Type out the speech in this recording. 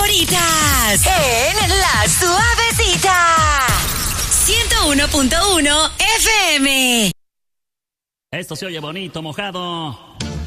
favoritas en La Suavecita 101.1 FM. Esto se oye bonito, mojado.